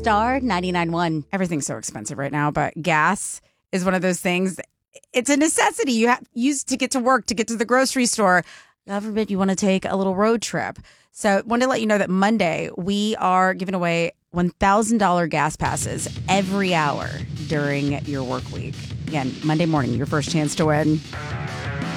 Star 99.1. Everything's so expensive right now, but gas is one of those things. It's a necessity. You have use to get to work, to get to the grocery store. God forbid you want to take a little road trip. So I wanted to let you know that Monday we are giving away $1,000 gas passes every hour during your work week. Again, Monday morning, your first chance to win.